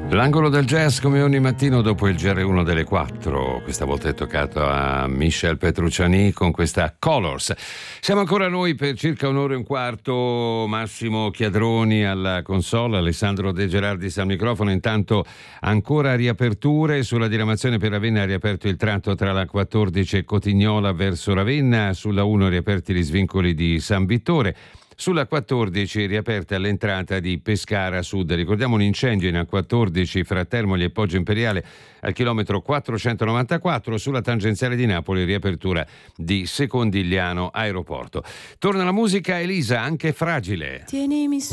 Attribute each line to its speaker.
Speaker 1: L'angolo del jazz come ogni mattino dopo il GR1 delle 4, questa volta è toccato a Michel Petrucciani con questa Colors. Siamo ancora noi per circa un'ora e un quarto, Massimo Chiadroni alla console, Alessandro De Gerardis al microfono. Intanto ancora riaperture sulla diramazione per Ravenna, ha riaperto il tratto tra la 14 e Cotignola verso Ravenna, sulla 1 riaperti gli svincoli di San Vittore. Sulla 14 riaperta l'entrata di Pescara Sud. Ricordiamo un incendio in A14 fra Termoli e Poggio Imperiale al chilometro 494. Sulla tangenziale di Napoli riapertura di Secondigliano Aeroporto. Torna la musica, Elisa, anche Fragile.
Speaker 2: Tienimi